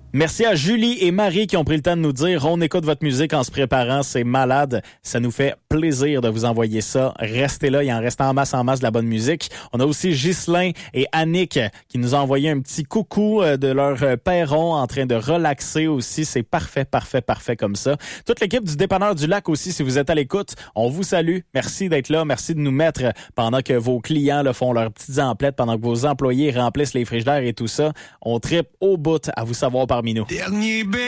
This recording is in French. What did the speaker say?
Merci à Julie et Marie qui ont pris le temps de nous dire on écoute votre musique en se préparant, c'est malade. Ça nous fait plaisir de vous envoyer ça. Restez là, il en reste en masse de la bonne musique. On a aussi Ghislain et Annick qui nous ont envoyé un petit coucou de leur perron en train de relaxer aussi. C'est parfait comme ça. Toute l'équipe du Dépanneur du Lac aussi, si vous êtes à l'écoute, on vous salue. Merci d'être là. Merci de nous mettre pendant que vos clients là, font leurs petites emplettes, pendant que vos employés remplissent les frigidaires et tout ça. On trippe au bout à vous savoir parmi nous. Dernier